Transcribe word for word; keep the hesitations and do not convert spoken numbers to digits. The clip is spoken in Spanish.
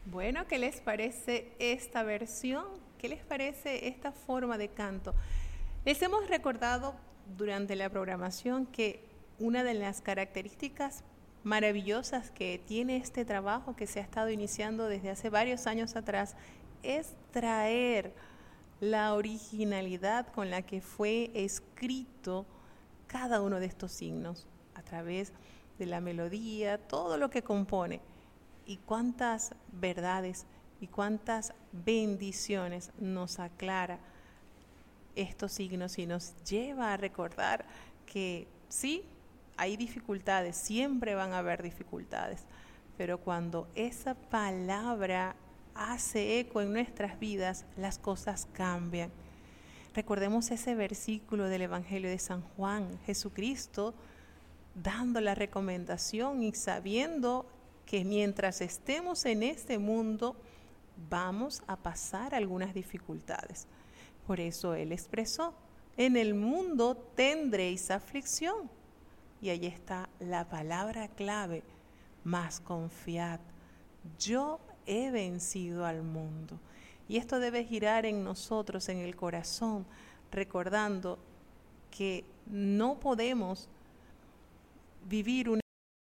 Bueno, ¿qué les parece esta versión? ¿Qué les parece esta forma de canto? Les hemos recordado durante la programación que una de las características maravillosas que tiene este trabajo que se ha estado iniciando desde hace varios años atrás es traer la originalidad con la que fue escrito cada uno de estos signos a través de la melodía, todo lo que compone y cuántas verdades y cuántas bendiciones nos aclara estos signos y nos lleva a recordar que sí, hay dificultades, siempre van a haber dificultades, pero cuando esa palabra hace eco en nuestras vidas, las cosas cambian. Recordemos ese versículo del Evangelio de San Juan, Jesucristo dando la recomendación y sabiendo que mientras estemos en este mundo vamos a pasar algunas dificultades. Por eso Él expresó, en el mundo tendréis aflicción. Y ahí está la palabra clave, mas confiad, yo he vencido al mundo. Y esto debe girar en nosotros, en el corazón, recordando que no podemos vivir una